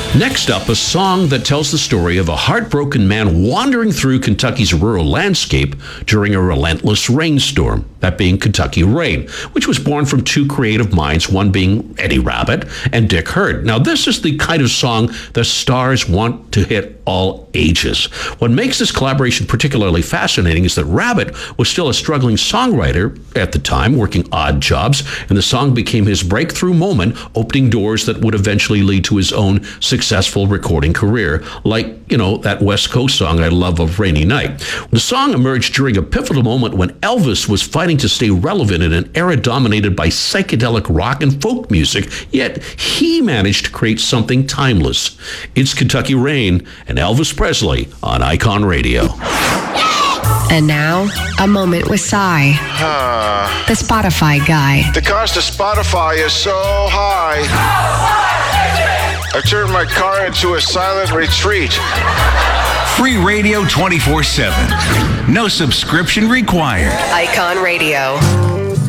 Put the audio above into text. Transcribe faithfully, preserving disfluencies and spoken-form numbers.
Next up, a song that tells the story of a heartbroken man wandering through Kentucky's rural landscape during a relentless rainstorm, that being Kentucky Rain, which was born from two creative minds, one being Eddie Rabbitt and Dick Herd. Now, this is the kind of song the stars want to hit all ages. What makes this collaboration particularly fascinating is that Rabbitt was still a struggling songwriter at the time, working odd jobs, and the song became his breakthrough moment, opening doors that would eventually lead to his own successful recording career, like, you know, that West Coast song I love of Rainy Night. The song emerged during a pivotal moment when Elvis was fighting to stay relevant in an era dominated by psychedelic rock and folk music, yet he managed to create something timeless. It's Kentucky Rain and Elvis Presley on Icon Radio. And now, a moment with Cy, Uh, the Spotify guy. the cost of Spotify is so high. I turned my car into a silent retreat. Free radio twenty-four seven. No subscription required. Icon Radio.